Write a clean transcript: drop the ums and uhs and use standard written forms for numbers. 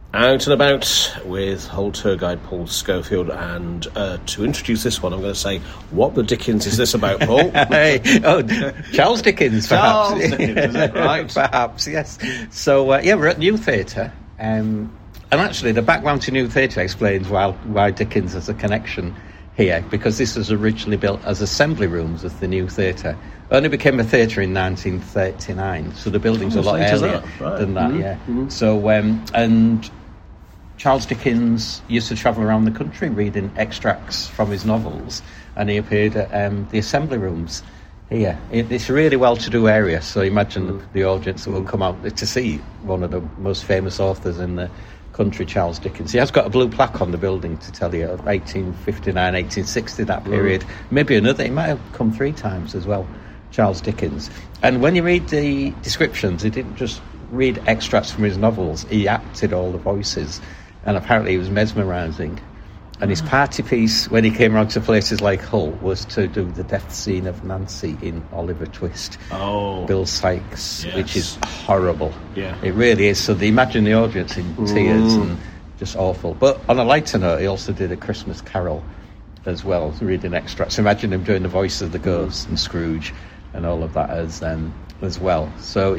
Out and about with Hull tour guide Paul Schofield, and to introduce this one I'm going to say, what the Dickens is this about, Paul? Charles Dickens, perhaps. Charles Dickens, is that right? Perhaps, yes. So we're at New Theatre, and actually the background to New Theatre explains why Dickens has a connection here, because this was originally built as assembly rooms of the New Theatre. Only became a theatre in 1939, so the building's a lot earlier than that. Mm-hmm. Yeah. Mm-hmm. So and Charles Dickens used to travel around the country reading extracts from his novels, and he appeared at the assembly rooms here. It's a really well-to-do area, so imagine the audience that will come out to see one of the most famous authors in the country, Charles Dickens. He has got a blue plaque on the building to tell you 1859, 1860, that period. Maybe another. He might have come 3 times as well, Charles Dickens. And when you read the descriptions, he didn't just read extracts from his novels, he acted all the voices, and apparently he was mesmerising. And his party piece, when he came around to places like Hull, was to do the death scene of Nancy in Oliver Twist. Oh. Bill Sikes, yes. Which is horrible. Yeah. It really is. So imagine the audience in tears and just awful. But on a lighter note, he also did A Christmas Carol as well, reading extracts. Imagine him doing the voice of the ghost and Scrooge and all of that as well. So